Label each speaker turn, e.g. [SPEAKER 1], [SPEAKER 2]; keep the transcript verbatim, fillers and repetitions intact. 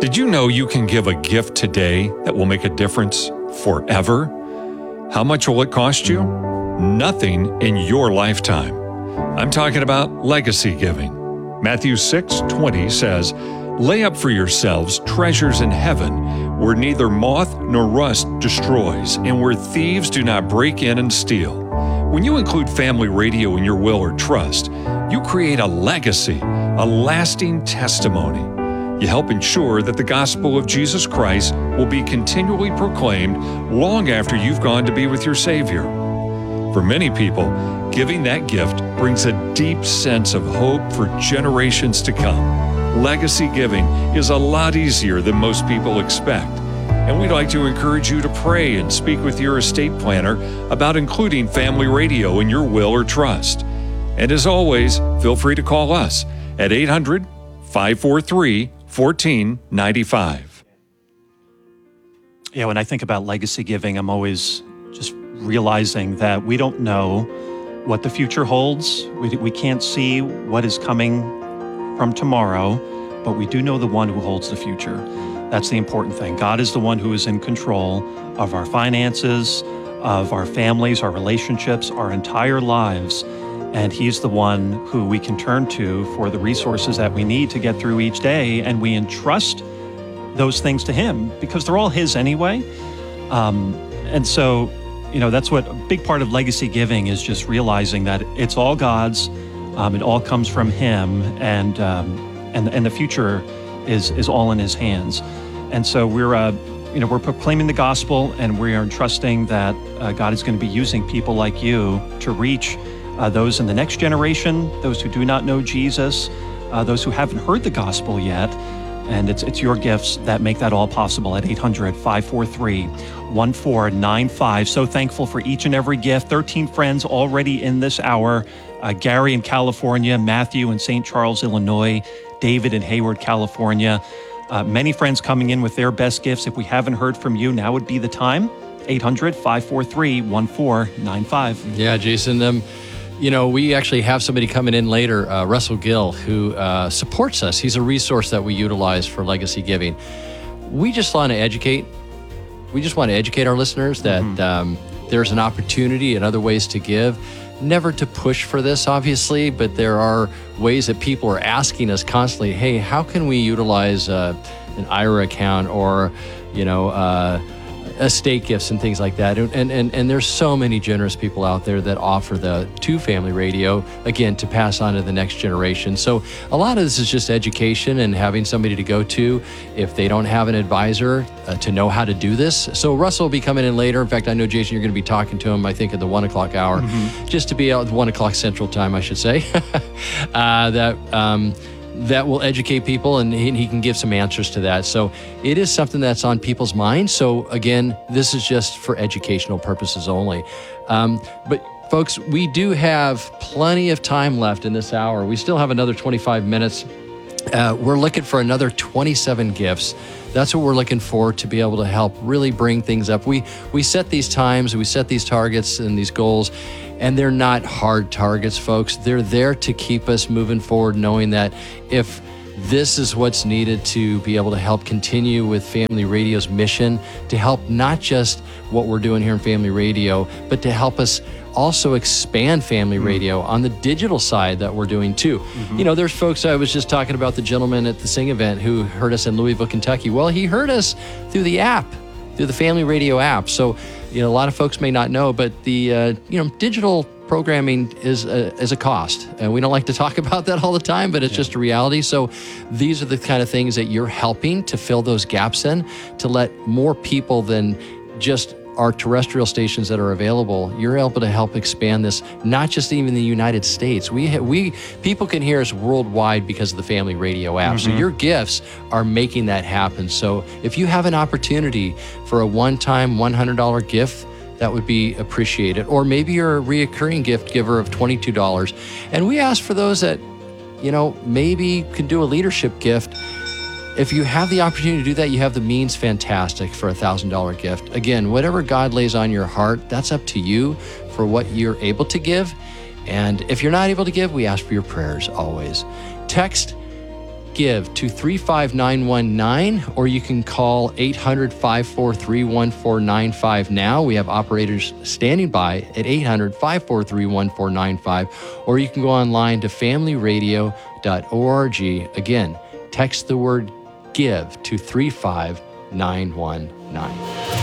[SPEAKER 1] Did you know you can give a gift today that will make a difference forever? How much will it cost you? Nothing in your lifetime. I'm talking about legacy giving. Matthew six twenty says, "Lay up for yourselves treasures in heaven, where neither moth nor rust destroys, and where thieves do not break in and steal." When you include Family Radio in your will or trust, you create a legacy, a lasting testimony. You help ensure that the gospel of Jesus Christ will be continually proclaimed long after you've gone to be with your Savior. For many people, giving that gift brings a deep sense of hope for generations to come. Legacy giving is a lot easier than most people expect. And we'd like to encourage you to pray and speak with your estate planner about including Family Radio in your will or trust. And as always, feel free to call us at eight hundred, five four three, one four nine five.
[SPEAKER 2] Yeah, when I think about legacy giving, I'm always just realizing that we don't know what the future holds. We, we can't see what is coming from tomorrow, but we do know the one who holds the future. That's the important thing. God is the one who is in control of our finances, of our families, our relationships, our entire lives. And He's the one who we can turn to for the resources that we need to get through each day. And we entrust those things to Him because they're all His anyway. Um, and so, you know, that's what a big part of legacy giving is, just realizing that it's all God's. Um, it all comes from Him, and um, and and the future is is all in His hands. And so we're uh, you know we're proclaiming the gospel, and we are trusting that uh, God is going to be using people like you to reach uh, those in the next generation, those who do not know Jesus, uh, those who haven't heard the gospel yet. And it's it's your gifts that make that all possible at eight hundred, five four three, one four nine five. So thankful for each and every gift. thirteen friends already in this hour. Uh, Gary in California, Matthew in Saint Charles, Illinois, David in Hayward, California. Uh, many friends coming in with their best gifts. If we haven't heard from you, now would be the time. eight hundred, five four three, one four nine five.
[SPEAKER 3] Yeah, Jason, um, you know, we actually have somebody coming in later, uh, Russell Gill, who uh, supports us. He's a resource that we utilize for legacy giving. We just want to educate. We just want to educate our listeners that mm-hmm. um, there's an opportunity and other ways to give. Never to push for this, obviously, but there are ways that people are asking us constantly, hey, how can we utilize uh, an I R A account or, you know, uh, estate gifts and things like that. And, and and there's so many generous people out there that offer the to Family Radio, again, to pass on to the next generation. So a lot of this is just education and having somebody to go to if they don't have an advisor uh, to know how to do this. So Russell will be coming in later. In fact, I know, Jason, you're going to be talking to him, I think, at the one o'clock hour, mm-hmm. just to be out at one o'clock Central Time, I should say, uh, that... Um, that will educate people, and he, he can give some answers to that. So it is something that's on people's minds. So again, this is just for educational purposes only. Um, but folks, we do have plenty of time left in this hour. We still have another twenty-five minutes. Uh, we're looking for another twenty-seven gifts. That's what we're looking for to be able to help really bring things up. We we set these times, we set these targets and these goals, and they're not hard targets, folks. They're there to keep us moving forward, knowing that if this is what's needed to be able to help continue with Family Radio's mission, to help not just what we're doing here in Family Radio, but to help us also expand Family mm-hmm. Radio on the digital side that we're doing too. Mm-hmm. You know, there's folks, I was just talking about the gentleman at the Sing event who heard us in Louisville, Kentucky. Well, he heard us through the app, through the Family Radio app. So, you know, a lot of folks may not know, but the, uh, you know, digital programming is a, is a cost. And we don't like to talk about that all the time, but it's yeah. just a reality. So these are the kind of things that you're helping to fill those gaps in, to let more people than just our terrestrial stations that are available, you're able to help expand this, not just even the United States. We ha- we people can hear us worldwide because of the Family Radio app. Mm-hmm. So your gifts are making that happen. So if you have an opportunity for a one-time one hundred dollars gift, that would be appreciated. Or maybe you're a reoccurring gift giver of twenty-two dollars. And we ask for those that, you know, maybe can do a leadership gift. If you have the opportunity to do that, you have the means, fantastic, for a one thousand dollars gift. Again, whatever God lays on your heart, that's up to you for what you're able to give. And if you're not able to give, we ask for your prayers always. Text give to three five nine one nine, or you can call eight hundred, five four three, one four nine five now. We have operators standing by at eight hundred, five four three, one four nine five, or you can go online to family radio dot org. Again, text the word give to three five nine one nine.